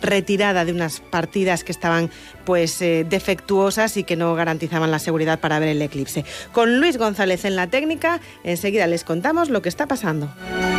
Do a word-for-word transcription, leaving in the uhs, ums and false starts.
retirada de unas partidas que estaban pues eh, defectuosas y que no garantizaban la seguridad para ver el eclipse. Con Luis González en la técnica, enseguida les contamos lo que está pasando.